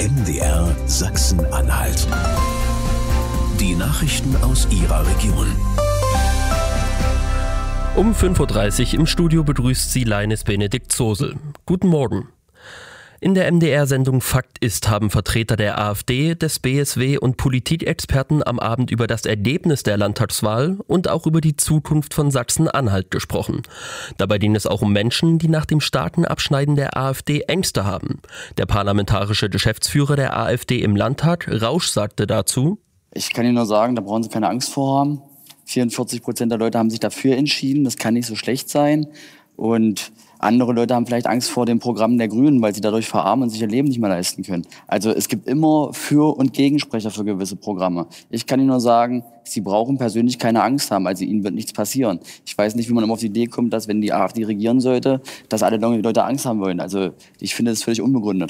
MDR Sachsen-Anhalt. Die Nachrichten aus Ihrer Region. Um 5.30 Uhr im Studio begrüßt Sie Leines Benedikt Zosel. Guten Morgen. In der MDR-Sendung Fakt ist haben Vertreter der AfD, des BSW und Politikexperten am Abend über das Ergebnis der Landtagswahl und auch über die Zukunft von Sachsen-Anhalt gesprochen. Dabei ging es auch um Menschen, die nach dem starken Abschneiden der AfD Ängste haben. Der parlamentarische Geschäftsführer der AfD im Landtag, Rausch, sagte dazu: Ich kann Ihnen nur sagen, da brauchen Sie keine Angst vor haben. 44% der Leute haben sich dafür entschieden, das kann nicht so schlecht sein. Und andere Leute haben vielleicht Angst vor dem Programm der Grünen, weil sie dadurch verarmen und sich ihr Leben nicht mehr leisten können. Also es gibt immer Für- und Gegensprecher für gewisse Programme. Ich kann Ihnen nur sagen, Sie brauchen persönlich keine Angst haben, also Ihnen wird nichts passieren. Ich weiß nicht, wie man immer auf die Idee kommt, dass wenn die AfD regieren sollte, dass alle Leute Angst haben wollen. Also ich finde das völlig unbegründet.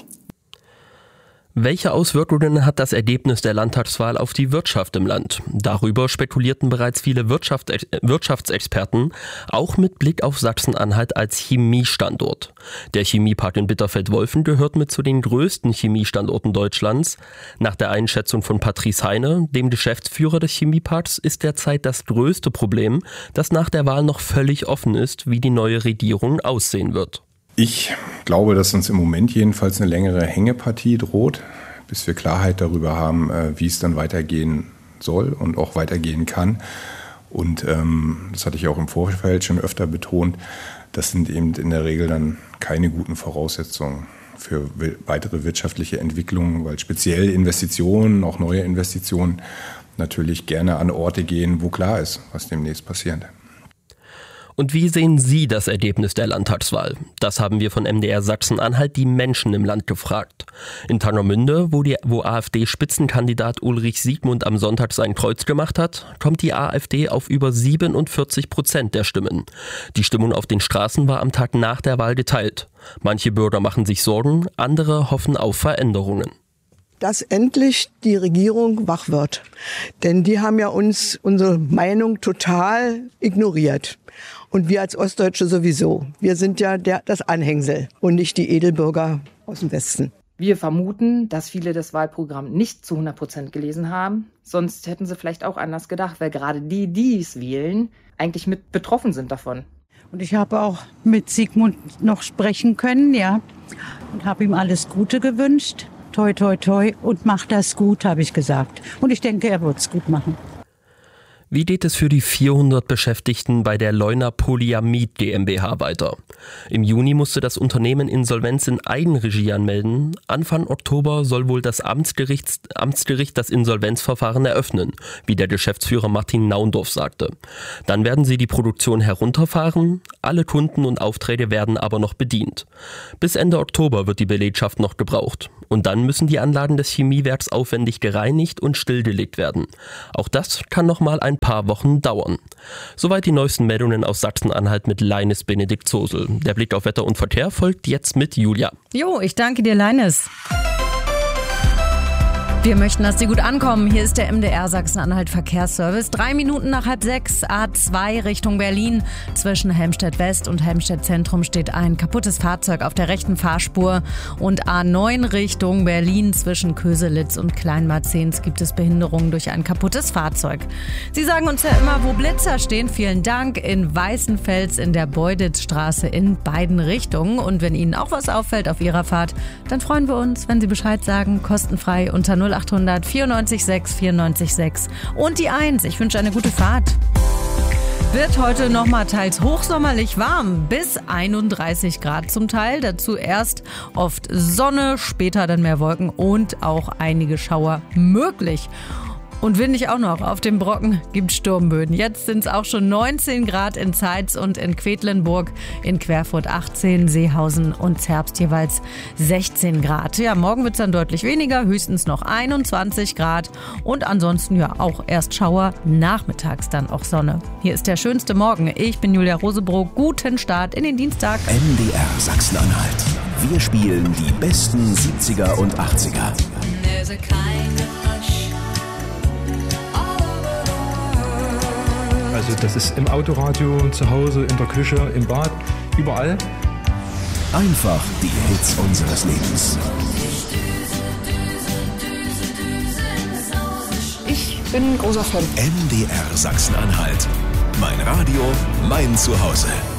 Welche Auswirkungen hat das Ergebnis der Landtagswahl auf die Wirtschaft im Land? Darüber spekulierten bereits viele Wirtschaftsexperten, auch mit Blick auf Sachsen-Anhalt als Chemiestandort. Der Chemiepark in Bitterfeld-Wolfen gehört mit zu den größten Chemiestandorten Deutschlands. Nach der Einschätzung von Patrice Heine, dem Geschäftsführer des Chemieparks, ist derzeit das größte Problem, dass nach der Wahl noch völlig offen ist, wie die neue Regierung aussehen wird. Ich glaube, dass uns im Moment jedenfalls eine längere Hängepartie droht, bis wir Klarheit darüber haben, wie es dann weitergehen soll und auch weitergehen kann. Und das hatte ich auch im Vorfeld schon öfter betont, das sind eben in der Regel dann keine guten Voraussetzungen für weitere wirtschaftliche Entwicklungen, weil speziell Investitionen, auch neue Investitionen, natürlich gerne an Orte gehen, wo klar ist, was demnächst passiert. Und wie sehen Sie das Ergebnis der Landtagswahl? Das haben wir von MDR Sachsen-Anhalt die Menschen im Land gefragt. In Tangermünde, wo AfD-Spitzenkandidat Ulrich Siegmund am Sonntag sein Kreuz gemacht hat, kommt die AfD auf über 47% der Stimmen. Die Stimmung auf den Straßen war am Tag nach der Wahl geteilt. Manche Bürger machen sich Sorgen, andere hoffen auf Veränderungen. Dass endlich die Regierung wach wird. Denn die haben ja uns unsere Meinung total ignoriert. Und wir als Ostdeutsche sowieso. Wir sind ja das Anhängsel und nicht die Edelbürger aus dem Westen. Wir vermuten, dass viele das Wahlprogramm nicht zu 100% gelesen haben. Sonst hätten sie vielleicht auch anders gedacht, weil gerade die es wählen, eigentlich mit betroffen sind davon. Und ich habe auch mit Siegmund noch sprechen können, ja. Und habe ihm alles Gute gewünscht. Toi, toi, toi. Und macht das gut, habe ich gesagt. Und ich denke, er wird es gut machen. Wie geht es für die 400 Beschäftigten bei der Leuna Polyamid GmbH weiter? Im Juni musste das Unternehmen Insolvenz in Eigenregie anmelden. Anfang Oktober soll wohl das Amtsgericht das Insolvenzverfahren eröffnen, wie der Geschäftsführer Martin Naundorf sagte. Dann werden sie die Produktion herunterfahren, alle Kunden und Aufträge werden aber noch bedient. Bis Ende Oktober wird die Belegschaft noch gebraucht. Und dann müssen die Anlagen des Chemiewerks aufwendig gereinigt und stillgelegt werden. Auch das kann noch mal ein paar Wochen dauern. Soweit die neuesten Meldungen aus Sachsen-Anhalt mit Leines Benedikt Zosel. Der Blick auf Wetter und Verkehr folgt jetzt mit Julia. Jo, ich danke dir, Leines. Wir möchten, dass Sie gut ankommen. Hier ist der MDR Sachsen-Anhalt Verkehrsservice. 3 Minuten nach 5:30, A2 Richtung Berlin. Zwischen Helmstedt West und Helmstedt Zentrum steht ein kaputtes Fahrzeug auf der rechten Fahrspur. Und A9 Richtung Berlin zwischen Köselitz und Kleinmarzens gibt es Behinderungen durch ein kaputtes Fahrzeug. Sie sagen uns ja immer, wo Blitzer stehen. Vielen Dank. In Weißenfels in der Beuditzstraße in beiden Richtungen. Und wenn Ihnen auch was auffällt auf Ihrer Fahrt, dann freuen wir uns, wenn Sie Bescheid sagen. Kostenfrei unter 0800 94 6 94 6 und die 1. Ich wünsche eine gute Fahrt. Wird heute nochmal teils hochsommerlich warm, bis 31 Grad zum Teil. Dazu erst oft Sonne, später dann mehr Wolken und auch einige Schauer möglich. Und windig auch noch. Auf dem Brocken gibt Sturmböen. Jetzt sind es auch schon 19 Grad in Zeitz und in Quedlinburg, in Querfurt 18, Seehausen und Zerbst jeweils 16 Grad. Ja, morgen wird es dann deutlich weniger, höchstens noch 21 Grad. Und ansonsten ja auch erst Schauer, nachmittags dann auch Sonne. Hier ist der schönste Morgen. Ich bin Julia Rosebrock. Guten Start in den Dienstag. MDR Sachsen-Anhalt. Wir spielen die besten 70er und 80er. Also das ist im Autoradio, zu Hause, in der Küche, im Bad, überall. Einfach die Hits unseres Lebens. bin ein großer Fan. MDR Sachsen-Anhalt. Mein Radio, mein Zuhause.